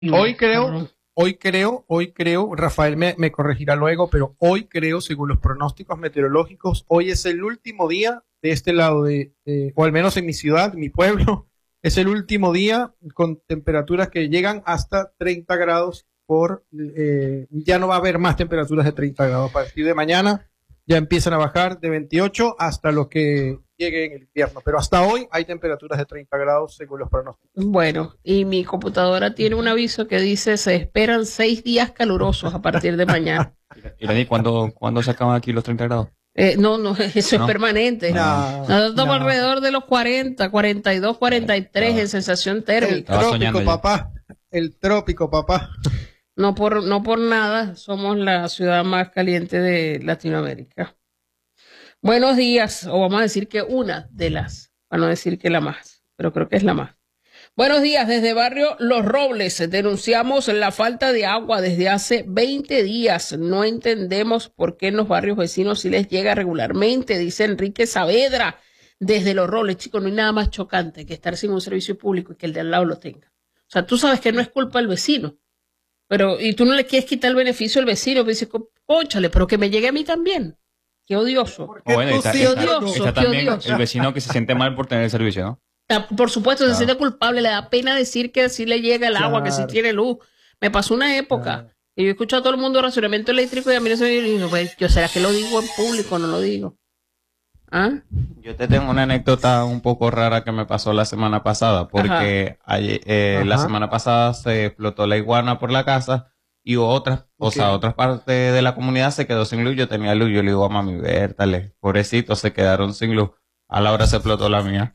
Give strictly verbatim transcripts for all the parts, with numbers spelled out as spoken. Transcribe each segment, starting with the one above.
Hoy creo, hoy creo, hoy creo, Rafael me, me corregirá luego, pero hoy creo, según los pronósticos meteorológicos, hoy es el último día de este lado de, de o al menos en mi ciudad, mi pueblo, es el último día con temperaturas que llegan hasta treinta grados por, eh, ya no va a haber más temperaturas de treinta grados. A partir de mañana ya empiezan a bajar de veintiocho hasta lo que llegue en el invierno, pero hasta hoy hay temperaturas de treinta grados según los pronósticos. Bueno, y mi computadora tiene un aviso que dice se esperan seis días calurosos a partir de mañana. ¿Y cuándo, ¿cuándo se acaban aquí los treinta grados? Eh, no, no, eso ¿No? es permanente. No, Nosotros estamos no. alrededor de los cuarenta, cuarenta y dos, cuarenta y tres No. en sensación El térmica. Estaba trópico, soñando ya. papá, el trópico, papá. No por, no por nada somos la ciudad más caliente de Latinoamérica. Buenos días, o vamos a decir que una de las, para no decir que la más, pero creo que es la más. Buenos días, desde barrio Los Robles denunciamos la falta de agua desde hace veinte días. No entendemos por qué en los barrios vecinos sí les llega regularmente, dice Enrique Saavedra desde Los Robles. Chicos, no hay nada más chocante que estar sin un servicio público y que el de al lado lo tenga. O sea, tú sabes que no es culpa del vecino, pero y tú no le quieres quitar el beneficio al vecino, pero dices, cónchale, pero que me llegue a mí también. Qué odioso. O bueno, está, sí, está- odioso, está qué también odioso. el vecino que se siente mal por tener el servicio, ¿no? Ah, por supuesto, se Claro. siente culpable, le da pena decir que sí le llega el agua, que sí Claro. tiene luz. Me pasó una época Claro. y yo he escuchado a todo el mundo racionamiento eléctrico y a mí no se me dijo, pues, yo será que lo digo en público, no lo digo. ¿Ah? Yo te tengo una anécdota un poco rara que me pasó la semana pasada, porque ayer- eh, la Ajá. semana pasada se explotó la iguana por la casa y otras, o Ok. sea, otras partes de la comunidad se quedó sin luz. Yo tenía luz, yo le digo a mami, vértale, pobrecitos, se quedaron sin luz. A la hora se explotó la mía.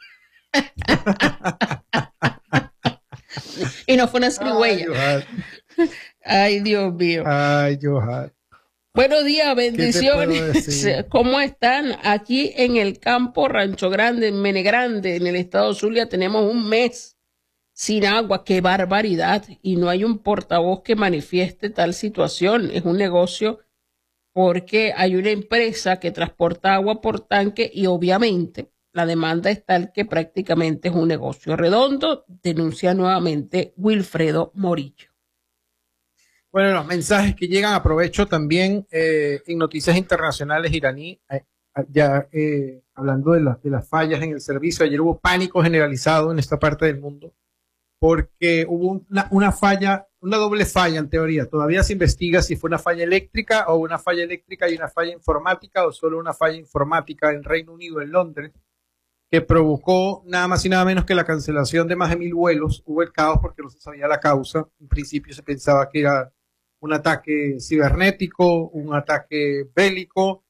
Y no fue una Ay, cigüeña. Johan. Ay, Dios mío. Ay, Johan. Buenos días, puedo bendiciones. decir? ¿Cómo están? Aquí en el campo Rancho Grande, en Mene Grande, en el estado Zulia, tenemos un mes sin agua. ¡Qué barbaridad! Y no hay un portavoz que manifieste tal situación. Es un negocio porque hay una empresa que transporta agua por tanque y obviamente la demanda es tal que prácticamente es un negocio redondo, denuncia nuevamente Wilfredo Morillo. Bueno, los mensajes que llegan, aprovecho también eh, en noticias internacionales iraní, eh, ya eh, hablando de, la- de las fallas en el servicio. Ayer hubo pánico generalizado en esta parte del mundo porque hubo una, una falla, una doble falla en teoría. Todavía se investiga si fue una falla eléctrica o una falla eléctrica y una falla informática o solo una falla informática en Reino Unido, en Londres, que provocó nada más y nada menos que la cancelación de más de mil vuelos. Hubo el caos porque no se sabía la causa. En principio se pensaba que era un ataque cibernético, un ataque bélico,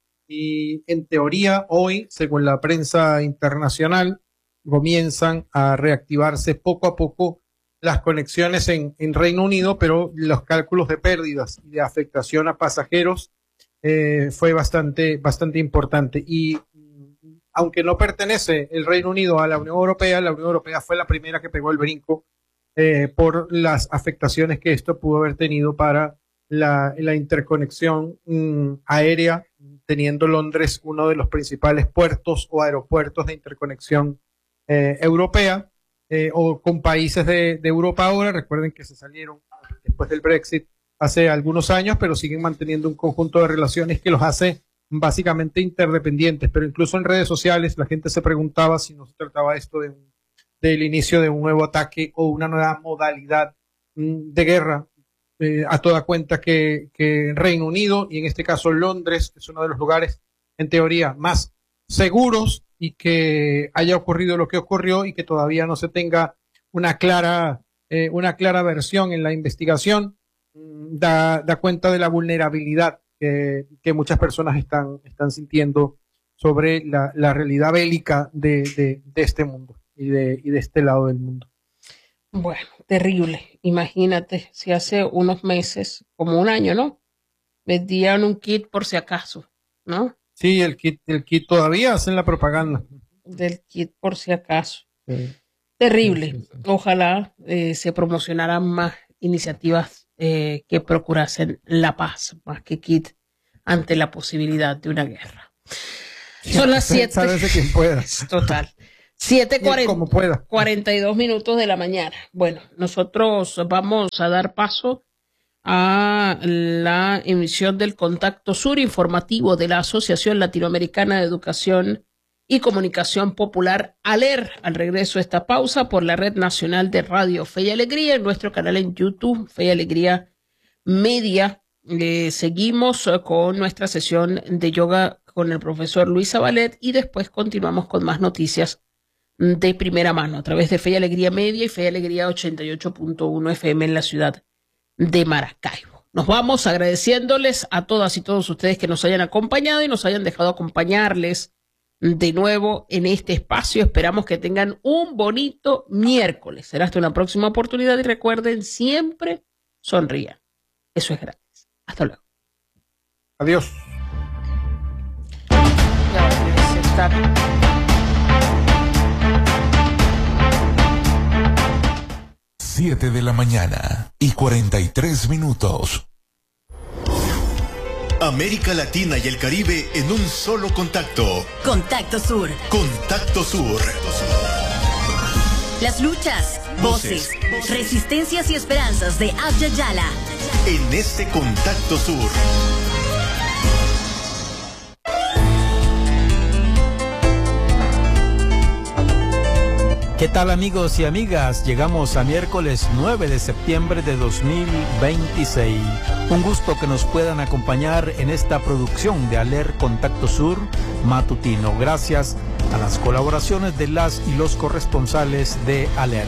y en teoría hoy, según la prensa internacional, comienzan a reactivarse poco a poco las conexiones en, en Reino Unido, pero los cálculos de pérdidas y de afectación a pasajeros eh, fue bastante, bastante importante. Y mm, aunque no pertenece el Reino Unido a la Unión Europea, la Unión Europea fue la primera que pegó el brinco eh, por las afectaciones que esto pudo haber tenido para la, la interconexión mm, aérea, teniendo Londres uno de los principales puertos o aeropuertos de interconexión eh, europea, eh, o con países de, de Europa ahora. Recuerden que se salieron después del Brexit hace algunos años, pero siguen manteniendo un conjunto de relaciones que los hace básicamente interdependientes. Pero incluso en redes sociales la gente se preguntaba si no se trataba esto de un, del inicio de un nuevo ataque o una nueva modalidad mm, de guerra, eh, a toda cuenta que, que Reino Unido, y en este caso Londres, es uno de los lugares en teoría más seguros, y que haya ocurrido lo que ocurrió y que todavía no se tenga una clara, eh, una clara versión en la investigación, mm, da, da cuenta de la vulnerabilidad que, que muchas personas están, están sintiendo sobre la, la realidad bélica de, de, de este mundo y de, y de este lado del mundo. Bueno, terrible. Imagínate, si hace unos meses, como un año, ¿no? Vendían un kit por si acaso, ¿no? Sí, el kit, el kit todavía hacen la propaganda. Del kit por si acaso. Sí. Terrible. Ojalá eh, se promocionaran más iniciativas eh, que procurasen la paz, más que kit ante la posibilidad de una guerra. Son las siete. Sálvese quien pueda. Total. siete como pueda. cuarenta y dos minutos de la mañana. Bueno, nosotros vamos a dar paso a la emisión del Contacto Sur informativo de la Asociación Latinoamericana de Educación y Comunicación Popular, ALER, al regreso de esta pausa por la Red Nacional de Radio Fe y Alegría, en nuestro canal en YouTube, Fe y Alegría Media. Eh, seguimos con nuestra sesión de yoga con el profesor Luis Zabalet y después continuamos con más noticias de primera mano a través de Fe y Alegría Media y Fe y Alegría ochenta y ocho punto uno F M en la ciudad de Maracaibo. Nos vamos agradeciéndoles a todas y todos ustedes que nos hayan acompañado y nos hayan dejado acompañarles de nuevo en este espacio. Esperamos que tengan un bonito miércoles. Será hasta una próxima oportunidad y recuerden, siempre sonrían. Eso es gratis. Hasta luego. Adiós. Siete de la mañana y cuarenta y tres minutos. América Latina y el Caribe en un solo contacto. Contacto Sur. Contacto Sur. Las luchas, voces, voces, resistencias y esperanzas de Abya Yala. En este Contacto Sur. ¿Qué tal, amigos y amigas? Llegamos a miércoles nueve de septiembre de dos mil veintiséis. Un gusto que nos puedan acompañar en esta producción de ALER Contacto Sur matutino. Gracias a las colaboraciones de las y los corresponsales de ALER.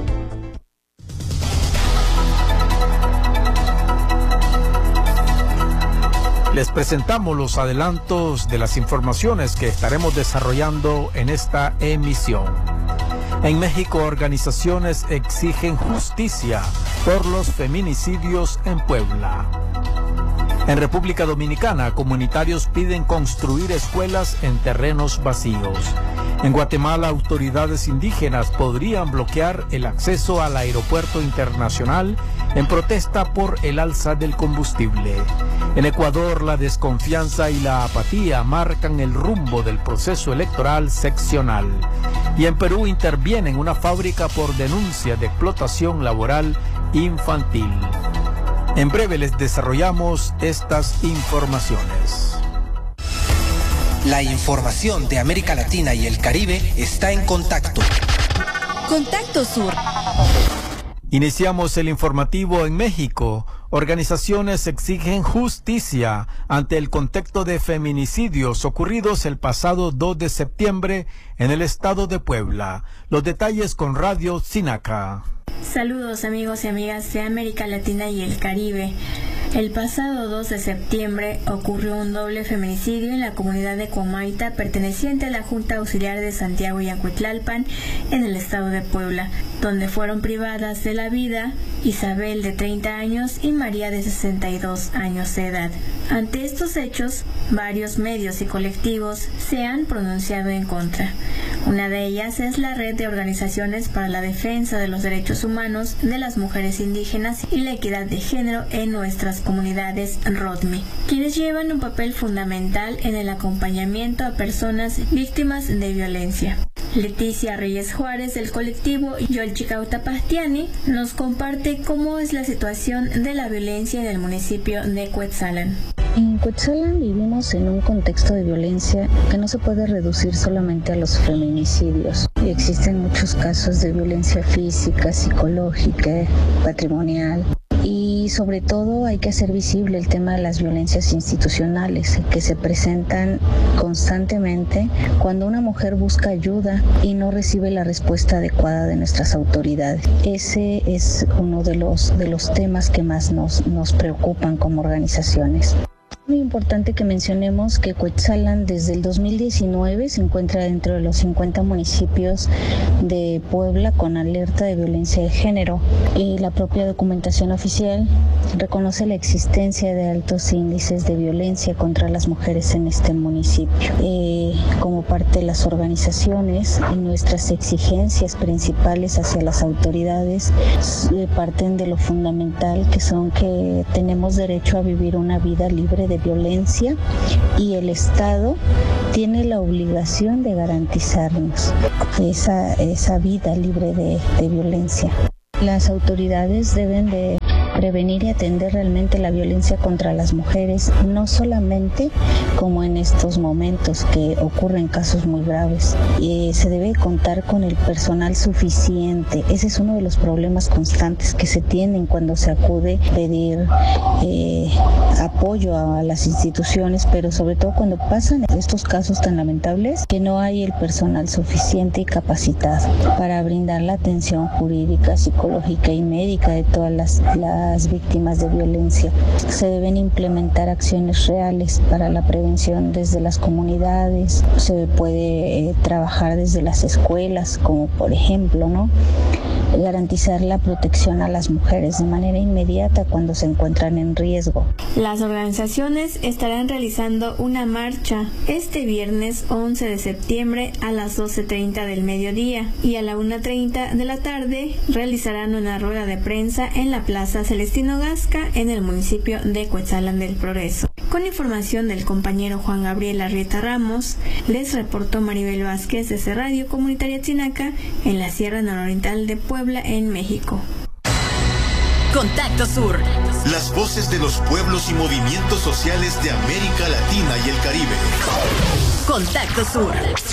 Les presentamos los adelantos de las informaciones que estaremos desarrollando en esta emisión. En México, organizaciones exigen justicia por los feminicidios en Puebla. En República Dominicana, comunitarios piden construir escuelas en terrenos vacíos. En Guatemala, autoridades indígenas podrían bloquear el acceso al aeropuerto internacional en protesta por el alza del combustible. En Ecuador, la desconfianza y la apatía marcan el rumbo del proceso electoral seccional. Y en Perú interviene una fábrica por denuncia de explotación laboral infantil. En breve les desarrollamos estas informaciones. La información de América Latina y el Caribe está en contacto. Contacto Sur. Iniciamos el informativo en México. Organizaciones exigen justicia ante el contexto de feminicidios ocurridos el pasado dos de septiembre en el estado de Puebla. Los detalles con Radio Sinaca. Saludos, amigos y amigas de América Latina y el Caribe. El pasado dos de septiembre ocurrió un doble feminicidio en la comunidad de Comaita, perteneciente a la Junta Auxiliar de Santiago y Acuitlalpan, en el estado de Puebla, donde fueron privadas de la vida Isabel, de treinta años, y María, de sesenta y dos años de edad. Ante estos hechos, varios medios y colectivos se han pronunciado en contra. Una de ellas es la Red de Organizaciones para la Defensa de los Derechos Humanos de las Mujeres Indígenas y la Equidad de Género en nuestras comunidades, RODMI, quienes llevan un papel fundamental en el acompañamiento a personas víctimas de violencia. Leticia Reyes Juárez, del colectivo Yolchicauta Pastiani, nos comparte cómo es la situación de la violencia en el municipio de Cuetzalan. En Cuetzalan vivimos en un contexto de violencia que no se puede reducir solamente a los feminicidios. Y existen muchos casos de violencia física, psicológica, patrimonial. Y sobre todo hay que hacer visible el tema de las violencias institucionales que se presentan constantemente cuando una mujer busca ayuda y no recibe la respuesta adecuada de nuestras autoridades. Ese es uno de los, de los temas que más nos, nos preocupan como organizaciones. Muy importante que mencionemos que Cuetzalan desde el dos mil diecinueve se encuentra dentro de los cincuenta municipios de Puebla con alerta de violencia de género, y la propia documentación oficial reconoce la existencia de altos índices de violencia contra las mujeres en este municipio. Eh, como parte de las organizaciones, nuestras exigencias principales hacia las autoridades eh, parten de lo fundamental, que son que tenemos derecho a vivir una vida libre de violencia y el Estado tiene la obligación de garantizarnos esa, esa vida libre de, de violencia. Las autoridades deben de prevenir y atender realmente la violencia contra las mujeres, no solamente como en estos momentos que ocurren casos muy graves. Eh, se debe contar con el personal suficiente. Ese es uno de los problemas constantes que se tienen cuando se acude a pedir eh, apoyo a las instituciones, pero sobre todo cuando pasan estos casos tan lamentables, que no hay el personal suficiente y capacitado para brindar la atención jurídica, psicológica y médica de todas las, las las víctimas de violencia. Se deben implementar acciones reales para la prevención desde las comunidades, se puede eh, trabajar desde las escuelas, como por ejemplo, ¿no? garantizar la protección a las mujeres de manera inmediata cuando se encuentran en riesgo. Las organizaciones estarán realizando una marcha este viernes once de septiembre a las doce treinta del mediodía y a la una treinta de la tarde realizarán una rueda de prensa en la Plaza Celestino Gasca en el municipio de Cuetzalan del Progreso. Con información del compañero Juan Gabriel Arrieta Ramos, les reportó Maribel Vázquez desde Radio Comunitaria Chinaca en la Sierra Nororiental de Puebla, en México. Contacto Sur. Las voces de los pueblos y movimientos sociales de América Latina y el Caribe. Contacto Sur.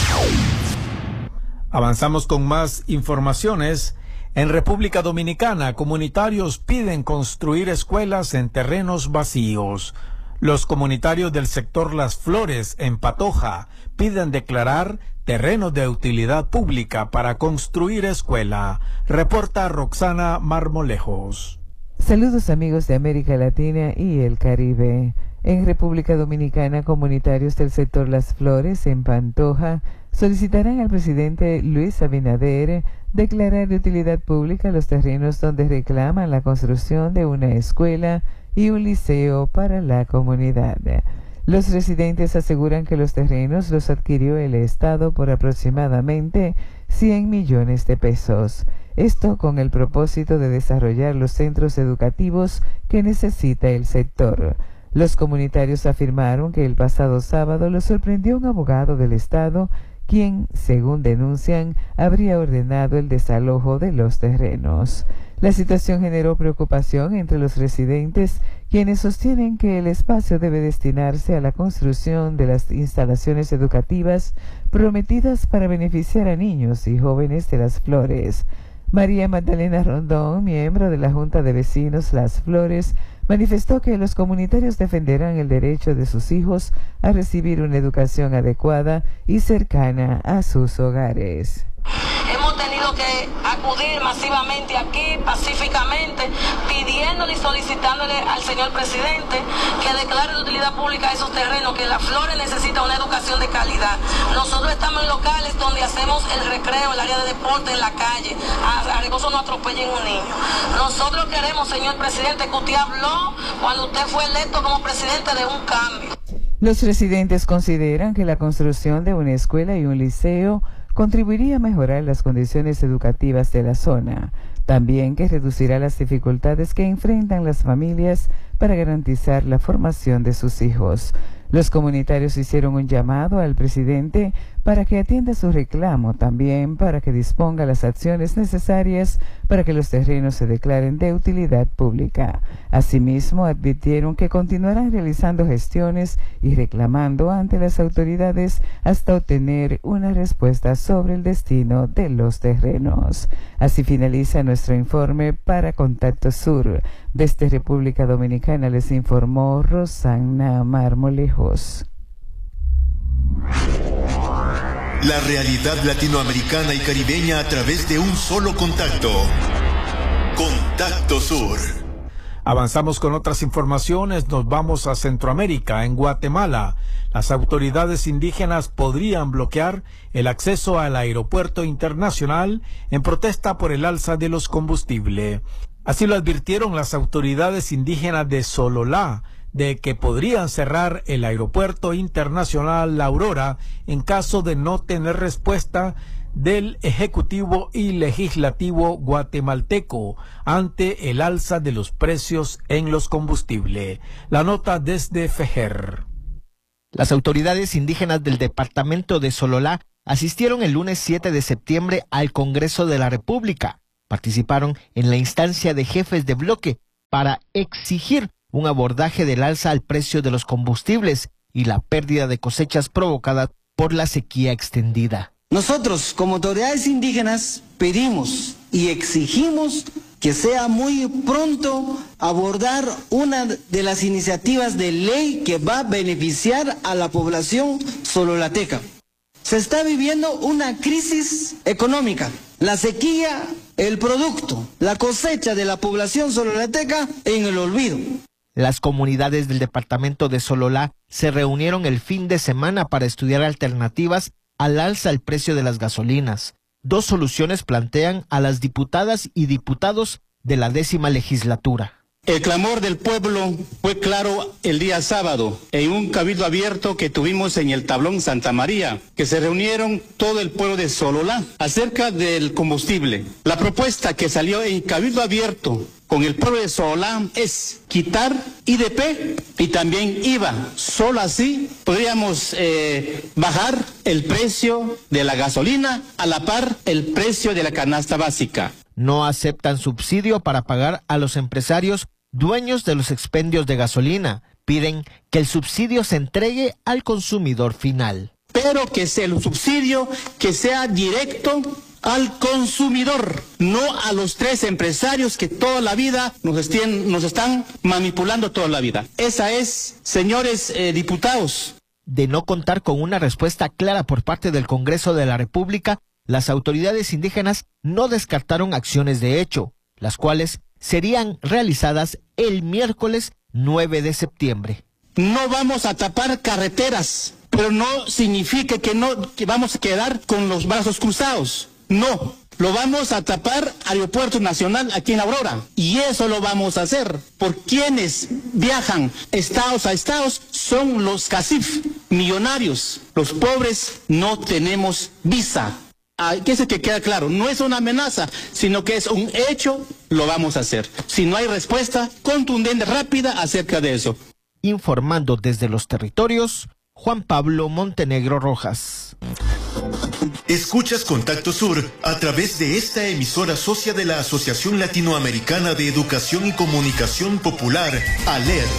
Avanzamos con más informaciones. En República Dominicana, comunitarios piden construir escuelas en terrenos vacíos. Los comunitarios del sector Las Flores, en Patoja, piden declarar terrenos de utilidad pública para construir escuela. Reporta Roxana Marmolejos. Saludos amigos de América Latina y el Caribe. En República Dominicana, comunitarios del sector Las Flores, en Pantoja, solicitarán al presidente Luis Abinader declarar de utilidad pública los terrenos donde reclaman la construcción de una escuela y un liceo para la comunidad. Los residentes aseguran que los terrenos los adquirió el Estado por aproximadamente cien millones de pesos. Esto con el propósito de desarrollar los centros educativos que necesita el sector. Los comunitarios afirmaron que el pasado sábado los sorprendió un abogado del Estado, quien, según denuncian, habría ordenado el desalojo de los terrenos. La situación generó preocupación entre los residentes, quienes sostienen que el espacio debe destinarse a la construcción de las instalaciones educativas prometidas para beneficiar a niños y jóvenes de Las Flores. María Magdalena Rondón, miembro de la Junta de Vecinos Las Flores, manifestó que los comunitarios defenderán el derecho de sus hijos a recibir una educación adecuada y cercana a sus hogares. Hemos tenido que acudir masivamente aquí, pacíficamente, pidiéndole y solicitándole al señor presidente que declare de utilidad pública esos terrenos, que Las Flores necesita una educación de calidad. Nosotros estamos en locales donde hacemos el recreo, el área de deporte en la calle, a, a que no atropellen un niño. Nosotros queremos, señor presidente, que usted habló cuando usted fue electo como presidente, de un cambio. Los residentes consideran que la construcción de una escuela y un liceo contribuiría a mejorar las condiciones educativas de la zona, también que reducirá las dificultades que enfrentan las familias para garantizar la formación de sus hijos. Los comunitarios hicieron un llamado al presidente para que atienda su reclamo, también para que disponga las acciones necesarias para que los terrenos se declaren de utilidad pública. Asimismo, advirtieron que continuarán realizando gestiones y reclamando ante las autoridades hasta obtener una respuesta sobre el destino de los terrenos. Así finaliza nuestro informe para Contacto Sur. Desde República Dominicana les informó Rosana Marmolejos. La realidad latinoamericana y caribeña a través de un solo contacto. Contacto Sur. Avanzamos con otras informaciones. Nos vamos a Centroamérica. En Guatemala, las autoridades indígenas podrían bloquear el acceso al aeropuerto internacional en protesta por el alza de los combustibles. Así lo advirtieron las autoridades indígenas de Sololá, de que podrían cerrar el aeropuerto internacional La Aurora en caso de no tener respuesta del Ejecutivo y Legislativo guatemalteco ante el alza de los precios en los combustibles. La nota desde Fejer. Las autoridades indígenas del departamento de Sololá asistieron el lunes siete de septiembre al Congreso de la República. Participaron en la instancia de jefes de bloque para exigir un abordaje del alza al precio de los combustibles y la pérdida de cosechas provocada por la sequía extendida. Nosotros, como autoridades indígenas, pedimos y exigimos que sea muy pronto abordar una de las iniciativas de ley que va a beneficiar a la población sololateca. Se está viviendo una crisis económica. La sequía, el producto, la cosecha de la población sololateca en el olvido. Las comunidades del departamento de Sololá se reunieron el fin de semana para estudiar alternativas al alza al precio de las gasolinas. Dos soluciones plantean a las diputadas y diputados de la décima legislatura. El clamor del pueblo fue claro el día sábado en un cabildo abierto que tuvimos en el Tablón Santa María, que se reunieron todo el pueblo de Sololá acerca del combustible. La propuesta que salió en cabildo abierto con el pueblo de Sololá es quitar I D P y también I V A. Solo así podríamos eh, bajar el precio de la gasolina a la par el precio de la canasta básica. No aceptan subsidio para pagar a los empresarios dueños de los expendios de gasolina. Piden que el subsidio se entregue al consumidor final. Pero que sea el subsidio que sea directo al consumidor, no a los tres empresarios que toda la vida nos, estén, nos están manipulando toda la vida. Esa es, señores eh, diputados. De no contar con una respuesta clara por parte del Congreso de la República, las autoridades indígenas no descartaron acciones de hecho, las cuales serían realizadas el miércoles nueve de septiembre. No vamos a tapar carreteras, pero no significa que no que vamos a quedar con los brazos cruzados. No, lo vamos a tapar Aeropuerto Nacional aquí en Aurora. Y eso lo vamos a hacer. Por quienes viajan estados a estados son los cacif, millonarios. Los pobres no tenemos visa. Hay que se que queda claro, no es una amenaza, sino que es un hecho, lo vamos a hacer. Si no hay respuesta contundente, rápida acerca de eso. Informando desde los territorios, Juan Pablo Montenegro Rojas. Escuchas Contacto Sur a través de esta emisora socia de la Asociación Latinoamericana de Educación y Comunicación Popular, A L E D.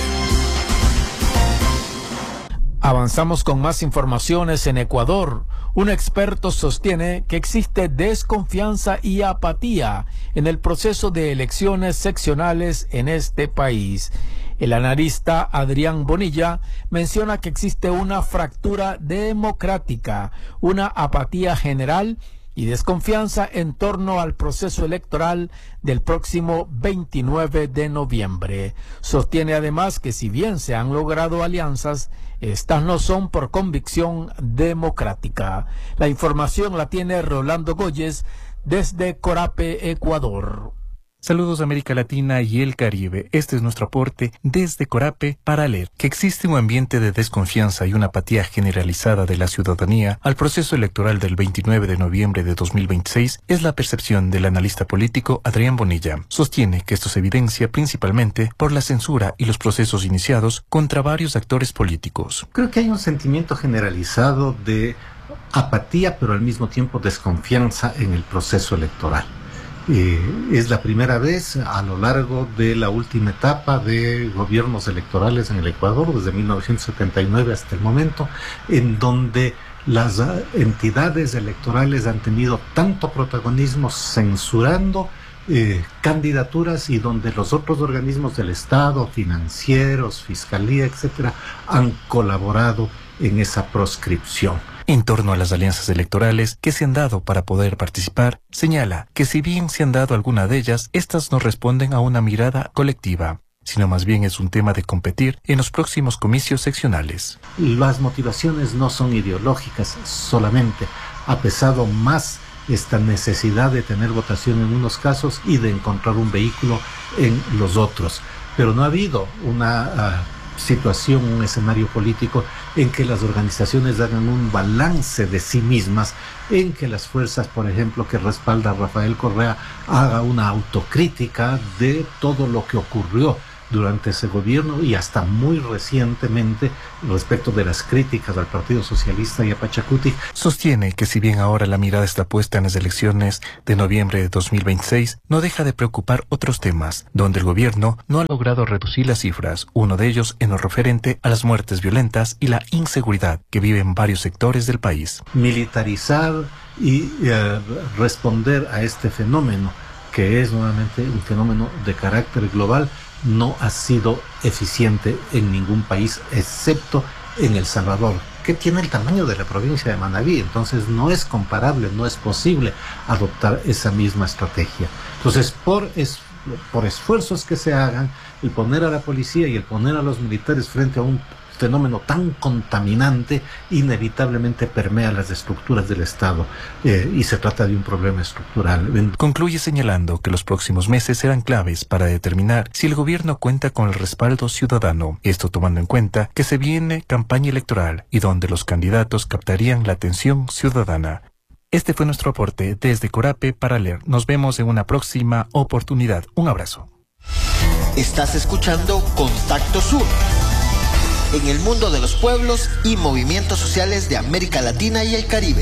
Avanzamos con más informaciones en Ecuador. Un experto sostiene que existe desconfianza y apatía en el proceso de elecciones seccionales en este país. El analista Adrián Bonilla menciona que existe una fractura democrática, una apatía general y desconfianza en torno al proceso electoral del próximo veintinueve de noviembre. Sostiene además que si bien se han logrado alianzas, estas no son por convicción democrática. La información la tiene Rolando Goyes desde Corape, Ecuador. Saludos América Latina y el Caribe. Este es nuestro aporte desde Corape para leer que existe un ambiente de desconfianza y una apatía generalizada de la ciudadanía al proceso electoral del veintinueve de noviembre de dos mil veintiséis es la percepción del analista político Adrián Bonilla. Sostiene que esto se evidencia principalmente por la censura y los procesos iniciados contra varios actores políticos. Creo que hay un sentimiento generalizado de apatía, pero al mismo tiempo desconfianza en el proceso electoral. Eh, es la primera vez a lo largo de la última etapa de gobiernos electorales en el Ecuador, desde mil novecientos setenta y nueve hasta el momento, en donde las uh, entidades electorales han tenido tanto protagonismo censurando eh, candidaturas y donde los otros organismos del Estado, financieros, fiscalía, etcétera, han colaborado en esa proscripción. En torno a las alianzas electorales que se han dado para poder participar, señala que si bien se han dado alguna de ellas, estas no responden a una mirada colectiva, sino más bien es un tema de competir en los próximos comicios seccionales. Las motivaciones no son ideológicas solamente, ha pesado más esta necesidad de tener votación en unos casos y de encontrar un vehículo en los otros, pero no ha habido una uh, situación, un escenario político en que las organizaciones hagan un balance de sí mismas, en que las fuerzas, por ejemplo, que respalda a Rafael Correa, haga una autocrítica de todo lo que ocurrió durante ese gobierno y hasta muy recientemente respecto de las críticas al Partido Socialista y a Pachacuti. Sostiene que si bien ahora la mirada está puesta en las elecciones de noviembre de dos mil veintiséis, no deja de preocupar otros temas, donde el gobierno no ha logrado reducir las cifras, uno de ellos en lo referente a las muertes violentas y la inseguridad que viven varios sectores del país. Militarizar y eh, responder a este fenómeno, que es nuevamente un fenómeno de carácter global, no ha sido eficiente en ningún país, excepto en El Salvador, que tiene el tamaño de la provincia de Manabí. Entonces no es comparable, no es posible adoptar esa misma estrategia. Entonces, por, es, por esfuerzos que se hagan, el poner a la policía y el poner a los militares frente a un fenómeno tan contaminante inevitablemente permea las estructuras del Estado eh, y se trata de un problema estructural. Concluye señalando que los próximos meses serán claves para determinar si el gobierno cuenta con el respaldo ciudadano, esto tomando en cuenta que se viene campaña electoral y donde los candidatos captarían la atención ciudadana. Este fue nuestro aporte desde Corape para leer. Nos vemos en una próxima oportunidad. Un abrazo. Estás escuchando Contacto Sur, en el mundo de los pueblos y movimientos sociales de América Latina y el Caribe.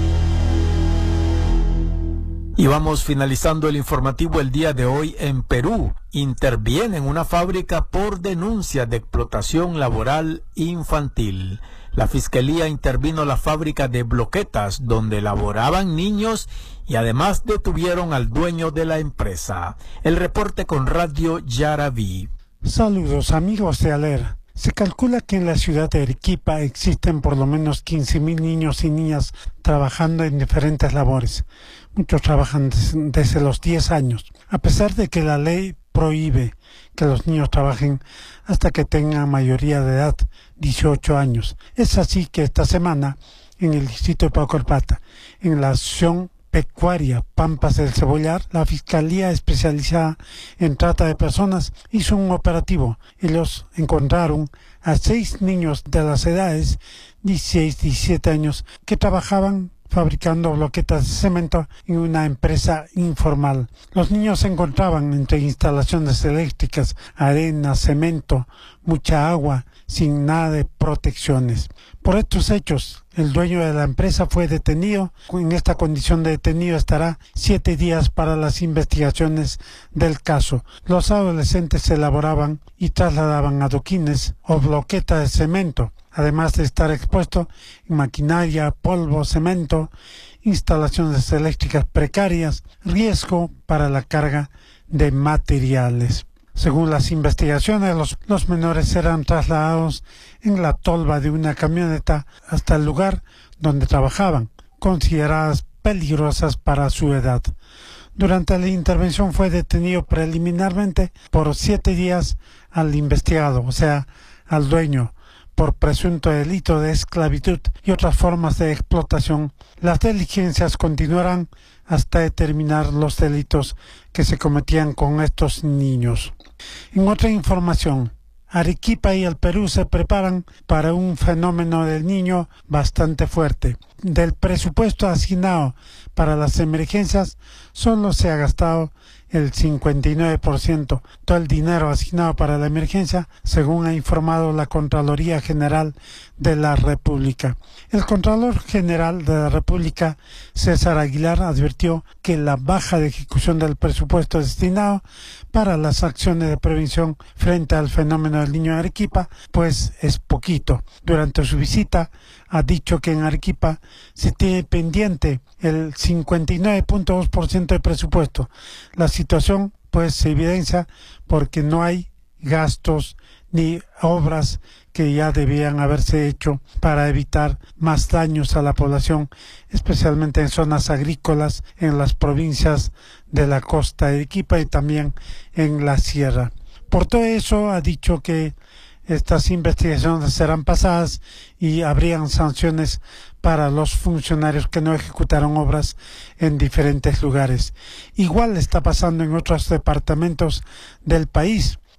Y vamos finalizando el informativo el día de hoy en Perú. Interviene en una fábrica por denuncia de explotación laboral infantil. La Fiscalía intervino en la fábrica de bloquetas donde laboraban niños y además detuvieron al dueño de la empresa. El reporte con Radio Yaraví. Saludos amigos de Aler. Se calcula que en la ciudad de Arequipa existen por lo menos quince mil niños y niñas trabajando en diferentes labores. Muchos trabajan desde los diez años, a pesar de que la ley prohíbe que los niños trabajen hasta que tengan mayoría de edad, dieciocho años. Es así que esta semana, en el distrito de Paucarpata, en la acción pecuaria Pampas del Cebollar, la Fiscalía especializada en trata de personas hizo un operativo. Ellos encontraron a seis niños de las edades dieciséis, diecisiete años que trabajaban fabricando bloquetas de cemento en una empresa informal. Los niños se encontraban entre instalaciones eléctricas, arena, cemento, mucha agua, sin nada de protecciones. Por estos hechos, el dueño de la empresa fue detenido. En esta condición de detenido estará siete días para las investigaciones del caso. Los adolescentes elaboraban y trasladaban adoquines o bloquetas de cemento, además de estar expuesto en maquinaria, polvo, cemento, instalaciones eléctricas precarias, riesgo para la carga de materiales. Según las investigaciones, los, los menores serán trasladados en la tolva de una camioneta hasta el lugar donde trabajaban, consideradas peligrosas para su edad. Durante la intervención fue detenido preliminarmente por siete días al investigado, o sea, al dueño, por presunto delito de esclavitud y otras formas de explotación. Las diligencias continuarán hasta determinar los delitos que se cometían con estos niños. En otra información, Arequipa y el Perú se preparan para un fenómeno del Niño bastante fuerte. Del presupuesto asignado para las emergencias, solo se ha gastado el cincuenta y nueve por ciento. Todo el dinero asignado para la emergencia, según ha informado la Contraloría General de la República. El Contralor General de la República, César Aguilar, advirtió que la baja de ejecución del presupuesto destinado para las acciones de prevención frente al fenómeno del Niño en Arequipa, pues es poquito. Durante su visita, ha dicho que en Arequipa se tiene pendiente el cincuenta y nueve punto dos por ciento de presupuesto. La situación pues se evidencia porque no hay gastos ni obras que ya debían haberse hecho para evitar más daños a la población, especialmente en zonas agrícolas, en las provincias de la costa de Arequipa y también en la sierra. Por todo eso ha dicho que estas investigaciones serán pasadas y habrían sanciones para los funcionarios que no ejecutaron obras en diferentes lugares. Igual está pasando en otros departamentos del país.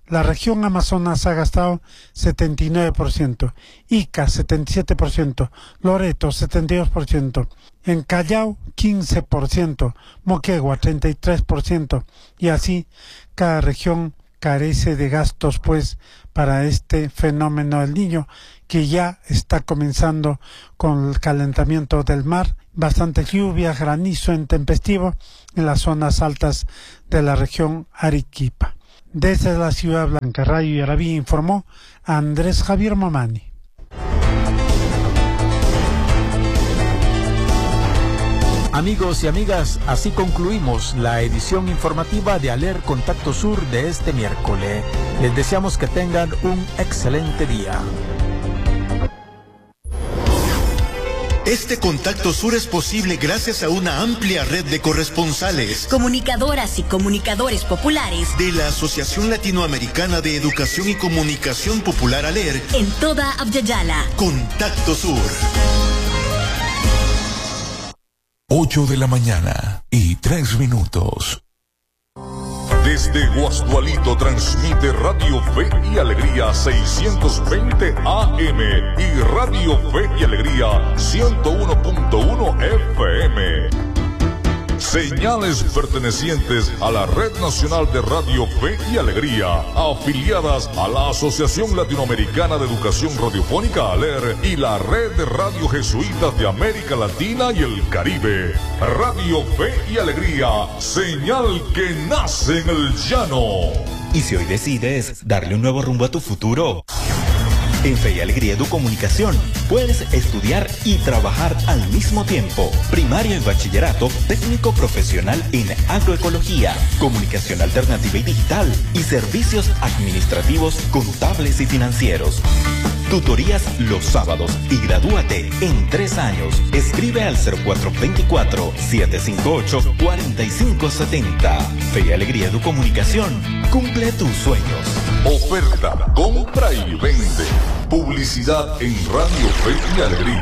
La región Amazonas ha gastado setenta y nueve por ciento, Ica setenta y siete por ciento, Loreto setenta y dos por ciento, en Callao quince por ciento, Moquegua treinta y tres por ciento, y así cada región carece de gastos pues para este fenómeno del Niño, que ya está comenzando con el calentamiento del mar, bastantes lluvias, granizo intempestivo en las zonas altas de la región Arequipa. Desde la Ciudad Blanca, Radio Yarabí informó Andrés Javier Mamani. Amigos y amigas, así concluimos la edición informativa de Aler Contacto Sur de este miércoles. Les deseamos que tengan un excelente día. Este Contacto Sur es posible gracias a una amplia red de corresponsales, comunicadoras y comunicadores populares de la Asociación Latinoamericana de Educación y Comunicación Popular ALER en toda Abya-Yala. Contacto Sur. ocho de la mañana y tres minutos. Desde Guasdualito transmite Radio Fe y Alegría seiscientos veinte A M y Radio Fe y Alegría ciento uno punto uno F M. Señales pertenecientes a la Red Nacional de Radio Fe y Alegría, afiliadas a la Asociación Latinoamericana de Educación Radiofónica ALER y la Red de Radio Jesuitas de América Latina y el Caribe. Radio Fe y Alegría, señal que nace en el llano. Y si hoy decides darle un nuevo rumbo a tu futuro, en Fe y Alegría Educomunicación puedes estudiar y trabajar al mismo tiempo. Primaria y bachillerato, técnico profesional en agroecología, comunicación alternativa y digital y servicios administrativos, contables y financieros. Tutorías los sábados y gradúate en tres años. Escribe al cero cuatro dos cuatro, siete cinco ocho, cuatro cinco siete cero. Fe y Alegría Educomunicación. Cumple tus sueños. Oferta, compra y vende. Publicidad en Radio Fe y Alegría.